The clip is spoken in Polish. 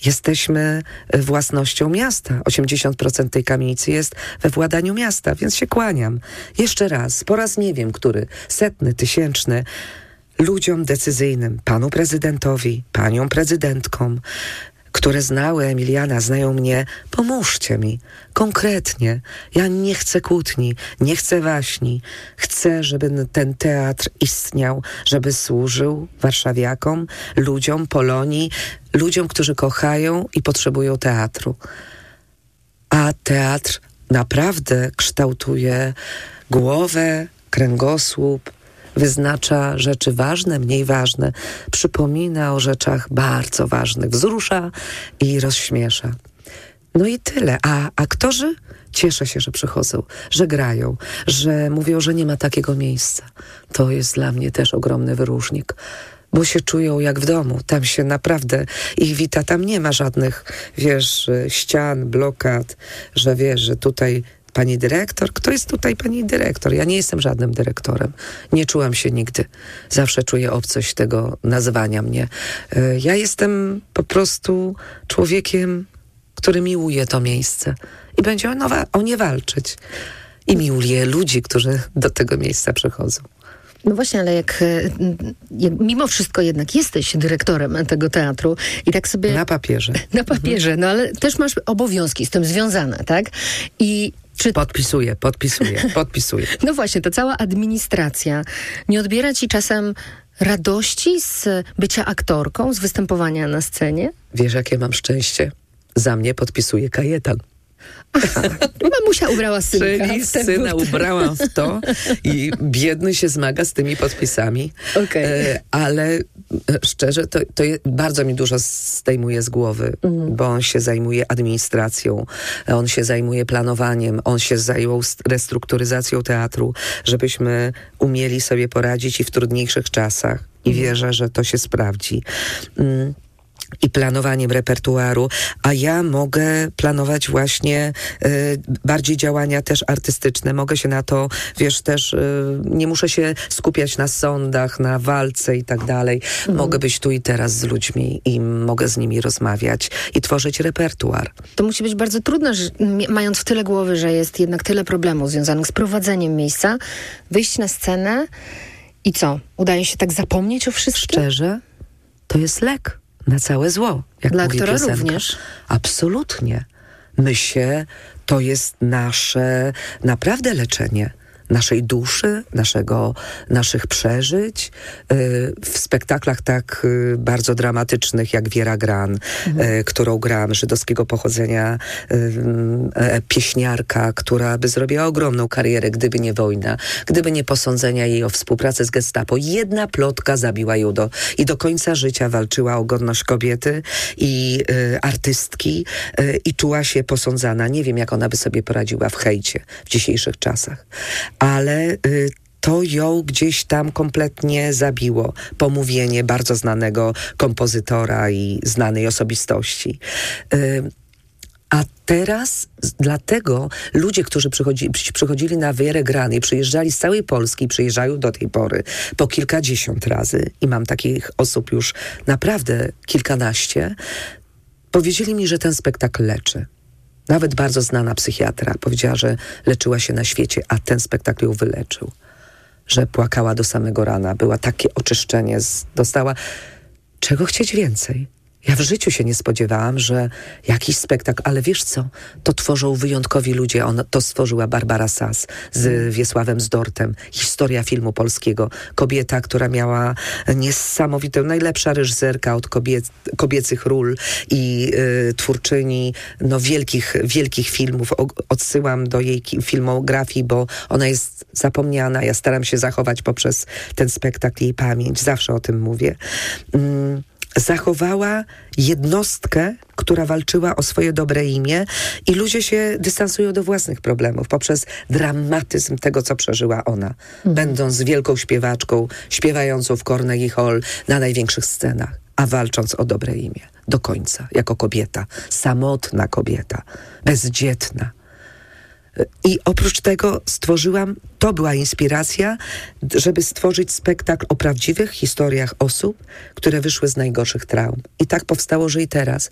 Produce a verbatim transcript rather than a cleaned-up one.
jesteśmy własnością miasta. osiemdziesiąt procent tej kamienicy jest we władaniu miasta, więc się kłaniam. Jeszcze raz, po raz nie wiem, który, setny, tysięczny, ludziom decyzyjnym, panu prezydentowi, paniom prezydentkom, które znały Emiliana, znają mnie, pomóżcie mi. Konkretnie. Ja nie chcę kłótni, nie chcę waśni. Chcę, żeby ten teatr istniał, żeby służył warszawiakom, ludziom, Polonii, ludziom, którzy kochają i potrzebują teatru. A teatr naprawdę kształtuje głowę, kręgosłup, wyznacza rzeczy ważne, mniej ważne, przypomina o rzeczach bardzo ważnych, wzrusza i rozśmiesza. No i tyle. A aktorzy? Cieszę się, że przychodzą, że grają, że mówią, że nie ma takiego miejsca. To jest dla mnie też ogromny wyróżnik, bo się czują jak w domu. Tam się naprawdę ich wita, tam nie ma żadnych, wiesz, ścian, blokad, że wiesz, że tutaj pani dyrektor? Kto jest tutaj pani dyrektor? Ja nie jestem żadnym dyrektorem. Nie czułam się nigdy. Zawsze czuję obcość tego nazywania mnie. Ja jestem po prostu człowiekiem, który miłuje to miejsce i będzie o, nowa, o nie walczyć. I miłuje ludzi, którzy do tego miejsca przychodzą. No właśnie, ale jak, jak mimo wszystko jednak jesteś dyrektorem tego teatru i tak sobie... Na papierze. Na papierze, mhm. No ale też masz obowiązki z tym związane, tak? I czy... Podpisuję, podpisuję, podpisuję. No właśnie, to cała administracja nie odbiera ci czasem radości z bycia aktorką, z występowania na scenie? Wiesz, jakie mam szczęście? Za mnie podpisuje Kajetan. Aha, mamusia ubrała synka. Czyli syna ubrałam w to i biedny się zmaga z tymi podpisami. Okay. E, ale szczerze, to, to je, bardzo mi dużo zdejmuje z głowy, mm. bo on się zajmuje administracją, on się zajmuje planowaniem, on się zajął restrukturyzacją teatru, żebyśmy umieli sobie poradzić i w trudniejszych czasach. I mm. wierzę, że to się sprawdzi. Mm. I planowaniem repertuaru, a ja mogę planować właśnie y, bardziej działania też artystyczne. Mogę się na to, wiesz, też y, nie muszę się skupiać na sądach, na walce i tak dalej. Mhm. Mogę być tu i teraz z ludźmi i mogę z nimi rozmawiać i tworzyć repertuar. To musi być bardzo trudne, że, mając w tyle głowy, że jest jednak tyle problemów związanych z prowadzeniem miejsca, wyjść na scenę i co? Udaje się tak zapomnieć o wszystkim? Szczerze, to jest lek na całe zło, jak dla mówi aktora piosenka. również? Absolutnie. My się, to jest nasze naprawdę leczenie naszej duszy, naszego, naszych przeżyć. Yy, w spektaklach tak yy, bardzo dramatycznych jak Wiera Gran, mhm. yy, którą gram, żydowskiego pochodzenia, yy, yy, pieśniarka, która by zrobiła ogromną karierę, gdyby nie wojna, gdyby nie posądzenia jej o współpracę z Gestapo. Jedna plotka zabiła ją do, i do końca życia walczyła o godność kobiety i yy, artystki yy, i czuła się posądzana. Nie wiem, jak ona by sobie poradziła w hejcie w dzisiejszych czasach. Ale y, to ją gdzieś tam kompletnie zabiło. Pomówienie bardzo znanego kompozytora i znanej osobistości. Y, a teraz dlatego ludzie, którzy przychodzi, przychodzili na Wierę Gran i przyjeżdżali z całej Polski, przyjeżdżają do tej pory po kilkadziesiąt razy i mam takich osób już naprawdę kilkanaście, powiedzieli mi, że ten spektakl leczy. Nawet bardzo znana psychiatra powiedziała, że leczyła się na świecie, a ten spektakl ją wyleczył. Że płakała do samego rana. Była takie oczyszczenie. Z, dostała... Czego chcieć więcej? Ja w życiu się nie spodziewałam, że jakiś spektakl, ale wiesz co? To tworzą wyjątkowi ludzie. On, to stworzyła Barbara Sass z Wiesławem Zdortem. Historia filmu polskiego. Kobieta, która miała niesamowitą, najlepsza reżyserka od kobiec, kobiecych ról i y, twórczyni no, wielkich, wielkich filmów. O, odsyłam do jej filmografii, bo ona jest zapomniana. Ja staram się zachować poprzez ten spektakl jej pamięć. Zawsze o tym mówię. Mm. Zachowała jednostkę, która walczyła o swoje dobre imię i ludzie się dystansują do własnych problemów poprzez dramatyzm tego, co przeżyła ona. Mhm. Będąc wielką śpiewaczką, śpiewającą w Carnegie Hall na największych scenach, a walcząc o dobre imię. Do końca. Jako kobieta. Samotna kobieta. Bezdzietna. I oprócz tego stworzyłam, to była inspiracja, żeby stworzyć spektakl o prawdziwych historiach osób, które wyszły z najgorszych traum. I tak powstało, że i teraz